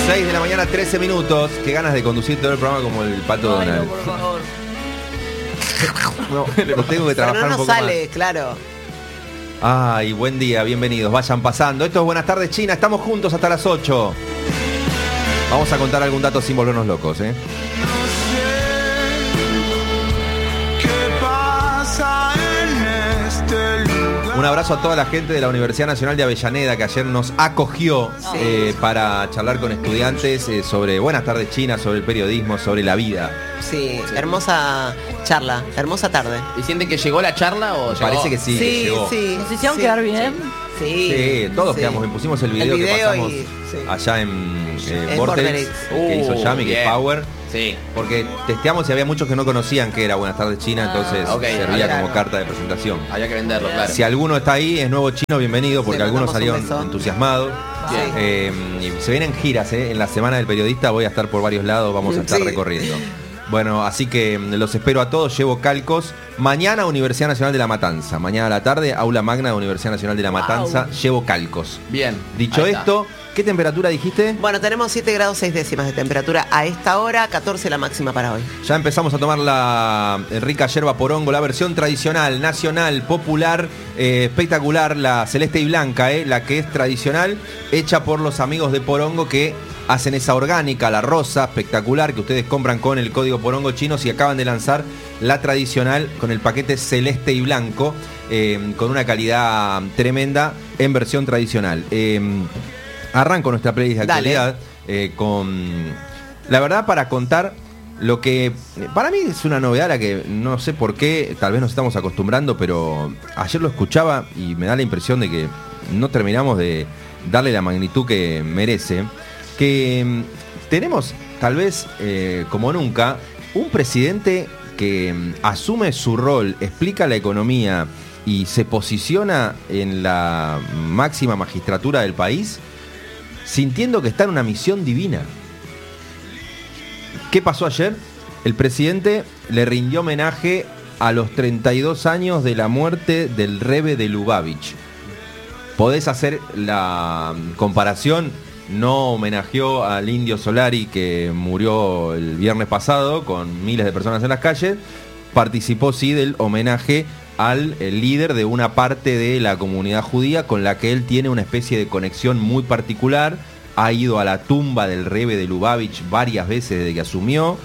6 de la mañana, 13 minutos. Qué ganas de conducir todo el programa como el Pato Donald. No, por favor. No, lo tengo que trabajar Pero no un poco sale, más. claro. Ay, buen día, bienvenidos, vayan pasando. Esto es Buenas Tardes China, estamos juntos hasta las 8. Vamos a contar algún dato sin volvernos locos, ¿eh? Un abrazo a toda la gente de la Universidad Nacional de Avellaneda que ayer nos acogió para charlar con estudiantes sobre Buenas Tardes China, sobre el periodismo, sobre la vida. Sí, hermosa charla, hermosa tarde. ¿Y sienten que llegó la charla o llegó? Parece que sí, que llegó. Sí. ¿Nos hicieron quedar bien? Sí, Sí, todos quedamos bien. Pusimos el video que pasamos allá en En Vortex, que hizo Yami, que es bien. Power. Sí. Porque testeamos y había muchos que no conocían que era Buenas Tardes China, entonces ok, servía claro. como carta de presentación. Había que venderlo, claro. Si alguno está ahí, es nuevo chino, bienvenido, porque Le algunos mandamos un salieron beso. entusiasmados. Bien. Y se vienen giras, en la semana del periodista voy a estar por varios lados, vamos a estar Sí. recorriendo. Bueno, así que los espero a todos, llevo calcos. Mañana Universidad Nacional de La Matanza, mañana a la tarde, aula magna de Universidad Nacional de La Matanza, llevo calcos. Bien. Dicho Ahí está. esto, ¿qué temperatura dijiste? Bueno, tenemos 7 grados 6 décimas de temperatura a esta hora, 14 la máxima para hoy. Ya empezamos a tomar la rica yerba porongo, la versión tradicional, nacional, popular, espectacular, la celeste y blanca, la que es tradicional, hecha por los amigos de Porongo que hacen esa orgánica, la rosa, espectacular, que ustedes compran con el código Porongo Chinos y acaban de lanzar la tradicional con el paquete celeste y blanco, con una calidad tremenda en versión tradicional. Arranco nuestra playlist de Dale. actualidad con, la verdad, para contar lo que para mí es una novedad a la que no sé por qué, tal vez nos estamos acostumbrando, pero ayer lo escuchaba y me da la impresión de que no terminamos de darle la magnitud que merece, que tenemos tal vez como nunca un presidente que asume su rol, explica la economía y se posiciona en la máxima magistratura del país sintiendo que está en una misión divina. ¿Qué pasó ayer? El presidente le rindió homenaje a los 32 años de la muerte del Rebbe de Lubavitch. Podés hacer la comparación, no homenajeó al Indio Solari que murió el viernes pasado con miles de personas en las calles, participó sí del homenaje al líder de una parte de la comunidad judía con la que él tiene una especie de conexión muy particular. Ha ido a la tumba del Rebbe de Lubavitch varias veces desde que asumió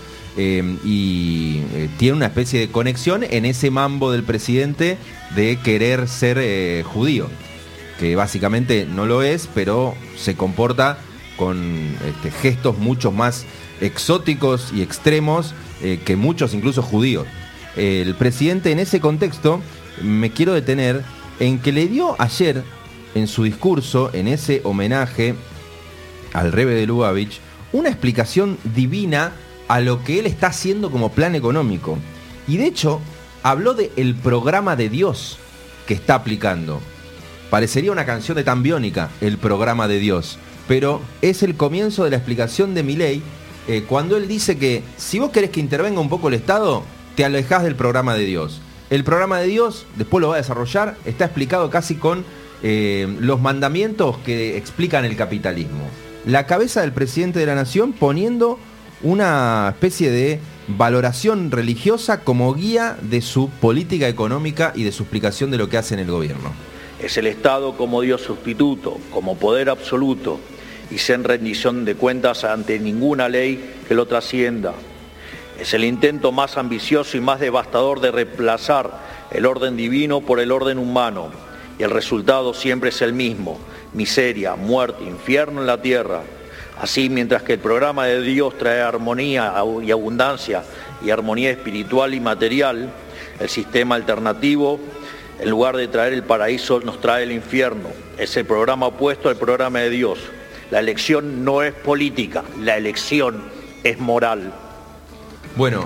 y tiene una especie de conexión en ese mambo del presidente de querer ser judío, que básicamente no lo es, pero se comporta con gestos mucho más exóticos y extremos que muchos incluso judíos. El presidente en ese contexto, me quiero detener en que le dio ayer en su discurso, en ese homenaje al Rebbe de Lubavitch, una explicación divina a lo que él está haciendo como plan económico. Y de hecho, habló del programa de Dios que está aplicando. Parecería una canción de Tambiónica, el programa de Dios, pero es el comienzo de la explicación de Milei cuando él dice que si vos querés que intervenga un poco el Estado, te alejás del programa de Dios. El programa de Dios, después lo va a desarrollar, está explicado casi con los mandamientos que explican el capitalismo. La cabeza del presidente de la nación poniendo una especie de valoración religiosa como guía de su política económica y de su explicación de lo que hace en el gobierno. Es el Estado como Dios sustituto, como poder absoluto y sin rendición de cuentas ante ninguna ley que lo trascienda. Es el intento más ambicioso y más devastador de reemplazar el orden divino por el orden humano. Y el resultado siempre es el mismo: miseria, muerte, infierno en la tierra. Así, mientras que el programa de Dios trae armonía y abundancia y armonía espiritual y material, el sistema alternativo, en lugar de traer el paraíso, nos trae el infierno. Es el programa opuesto al programa de Dios. La elección no es política, la elección es moral. Bueno,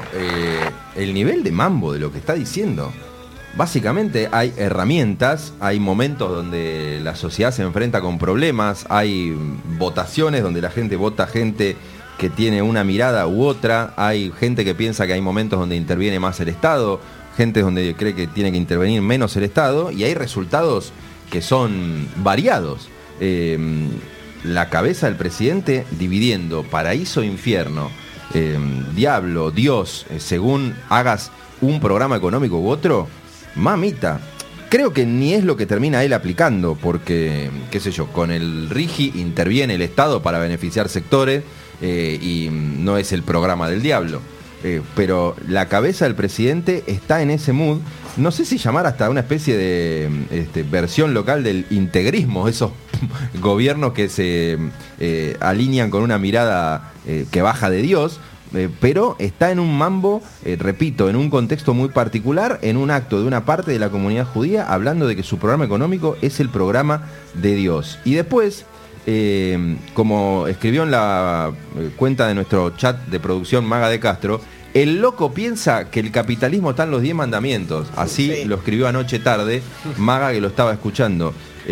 el nivel de mambo de lo que está diciendo. Básicamente hay herramientas, hay momentos donde la sociedad se enfrenta con problemas, hay votaciones donde la gente vota gente que tiene una mirada u otra, hay gente que piensa que hay momentos donde interviene más el Estado, gente donde cree que tiene que intervenir menos el Estado, y hay resultados que son variados. la cabeza del presidente dividiendo paraíso e infierno, diablo, Dios, según hagas un programa económico u otro, mamita. Creo que ni es lo que termina él aplicando, porque, qué sé yo, con el RIGI interviene el Estado para beneficiar sectores y no es el programa del diablo. Pero la cabeza del presidente está en ese mood. No sé si llamar hasta una especie de versión local del integrismo, esos gobiernos que se alinean con una mirada que baja de Dios. Pero está en un mambo, repito, en un contexto muy particular, en un acto de una parte de la comunidad judía, hablando de que su programa económico es el programa de Dios. Y después, como escribió en la cuenta de nuestro chat de producción Maga de Castro, el loco piensa que el capitalismo está en los 10 mandamientos. Así lo escribió anoche tarde Maga, que lo estaba escuchando.